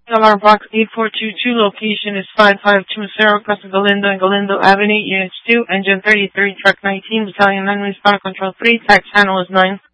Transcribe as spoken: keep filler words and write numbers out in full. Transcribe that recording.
Alarm box eight four two two, location is five five two zero Casa Galindo and Galindo Avenue, Units two, Engine thirty-three, Truck nineteen, Battalion nine, Response Control three, Tax Channel is nine.